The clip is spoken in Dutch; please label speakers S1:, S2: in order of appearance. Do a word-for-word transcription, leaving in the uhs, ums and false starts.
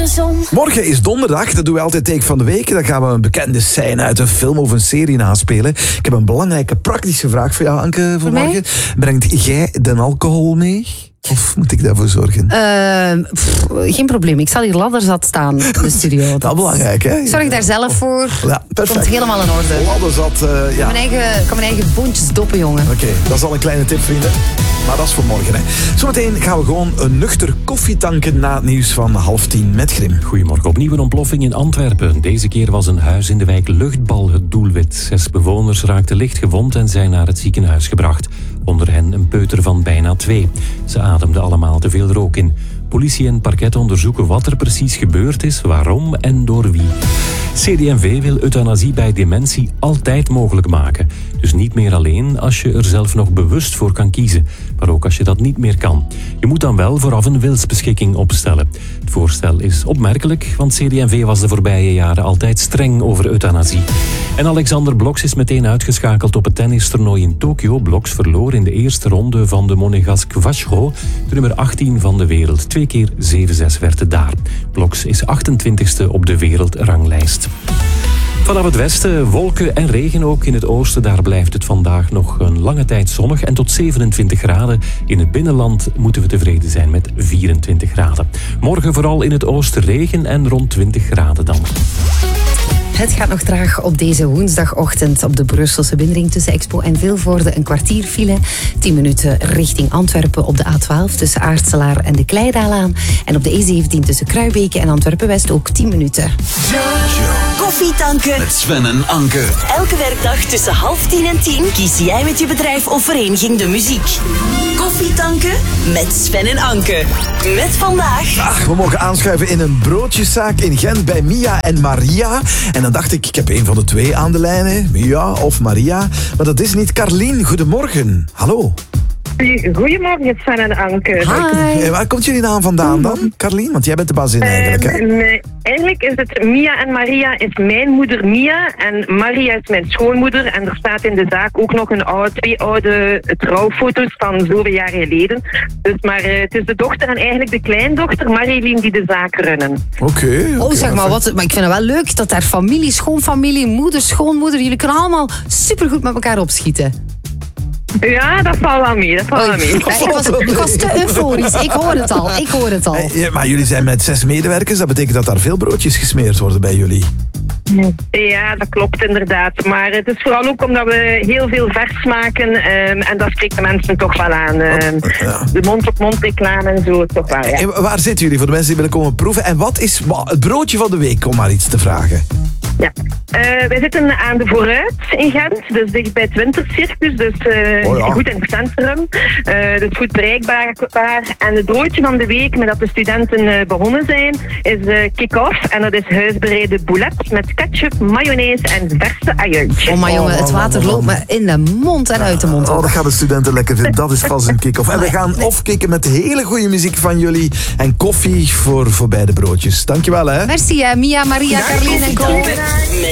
S1: zon.
S2: Morgen is donderdag, dat doen we altijd Take van de Week. Dan gaan we een bekende scène uit een film of een serie naspelen. Ik heb een belangrijke praktische vraag voor jou, Anke, voor, voor morgen. Brengt jij de alcohol mee? Of moet ik daarvoor zorgen?
S3: Uh, pff, geen probleem. Ik zal hier ladderzat staan in de studio. Dat
S2: dat is belangrijk, hè?
S3: Ik zorg daar zelf voor.
S2: Ja, perfect.
S3: Komt helemaal in orde.
S2: Ladderzat, uh, ja.
S3: Ik kan mijn eigen, kan mijn eigen boontjes doppen, jongen.
S2: Oké, okay, dat is al een kleine tip, vrienden. Maar dat is voor morgen, hè. Zometeen gaan we gewoon een nuchter koffie tanken na het nieuws van half tien met Grim.
S4: Goedemorgen. Opnieuw een ontploffing in Antwerpen. Deze keer was een huis in de wijk Luchtbal het doelwit. Zes bewoners raakten licht gewond en zijn naar het ziekenhuis gebracht. Onder hen een peuter van bijna twee. Ze ademden allemaal te veel rook in. Politie en parket onderzoeken wat er precies gebeurd is, waarom en door wie. C D en V wil euthanasie bij dementie altijd mogelijk maken. Dus niet meer alleen als je er zelf nog bewust voor kan kiezen, maar ook als je dat niet meer kan. Je moet dan wel vooraf een wilsbeschikking opstellen. Het voorstel is opmerkelijk, want C D en V was de voorbije jaren altijd streng over euthanasie. En Alexander Bloks is meteen uitgeschakeld op het tennistoernooi in Tokio. Bloks verloor in de eerste ronde van de Monegasque Vacheron, de nummer achttien van de wereld. Twee keer zeven zes werd het daar. Bloks is achtentwintigste op de wereldranglijst. Vanaf het westen wolken en regen ook. In het oosten daar blijft het vandaag nog een lange tijd zonnig en tot zevenentwintig graden. In het binnenland moeten we tevreden zijn met vierentwintig graden. Morgen vooral in het oosten regen en rond twintig graden dan.
S3: Het gaat nog traag op deze woensdagochtend op de Brusselse binnenring tussen Expo en Vilvoorde. Een kwartier file, tien minuten richting Antwerpen op de A twaalf tussen Aartselaar en de Kleidaalaan. En op de E zeventien tussen Kruibeke en Antwerpen-West ook tien minuten.
S1: Koffie tanken
S5: met Sven en Anke.
S1: Elke werkdag tussen half tien en tien kies jij met je bedrijf of vereniging de muziek. Koffie tanken met Sven en Anke. Met vandaag...
S2: Ach, we mogen aanschuiven in een broodjeszaak in Gent bij Mia en Maria. En dan dacht ik, ik heb een van de twee aan de lijn, hè. Mia of Maria. Maar dat is niet. Carlien, goedemorgen. Hallo.
S6: Goedemorgen, Sven en Anke.
S3: Hi.
S2: Hey, waar komt jullie naam vandaan dan, Carlien? Want jij bent de bazin eigenlijk, hè?
S6: Uh, nee, eigenlijk is het Mia en Maria is mijn moeder Mia en Maria is mijn schoonmoeder. En er staat in de zaak ook nog een oude, twee oude trouwfoto's van zoveel jaar geleden. Dus, maar uh, het is de dochter en eigenlijk de kleindochter Marilien die de zaak runnen.
S2: Oké. Okay, okay,
S3: oh, zeg maar, wat, maar ik vind het wel leuk dat daar familie, schoonfamilie, moeder, schoonmoeder, jullie kunnen allemaal supergoed met elkaar opschieten.
S6: Ja, dat valt wel mee. Dat valt wel mee.
S3: Ja, ik, was, ik was te euforisch. Ik hoor het al. Ik hoor het al.
S2: Ja, maar jullie zijn met zes medewerkers. Dat betekent dat daar veel broodjes gesmeerd worden bij jullie.
S6: Ja, dat klopt inderdaad. Maar het is vooral ook omdat we heel veel vers maken. Um, en dat spreekt de mensen toch wel aan. Um, ja. De mond-op-mond reclame en zo, toch wel, ja.
S2: En waar zitten jullie voor de mensen die willen komen proeven? En wat is het broodje van de week, om maar iets te vragen?
S6: Ja, uh, wij zitten aan de Vooruit in Gent, dus dicht bij het Wintercircus, dus uh, oh ja. goed in het centrum, uh, dus goed bereikbaar. En het broodje van de week, met dat de studenten uh, begonnen zijn, is uh, kick-off en dat is huisbereide boulet met ketchup, mayonaise en verse ajuintjes.
S3: Oh maar jongen, het water loopt me in de mond en uit de mond.
S2: Oh, dat gaan de studenten lekker vinden, dat is vast een kick-off. En we gaan off-kicken met hele goede muziek van jullie en koffie voor, voor beide broodjes. Dankjewel, hè.
S3: Merci, uh, Mia, Maria, Carlien en Cole.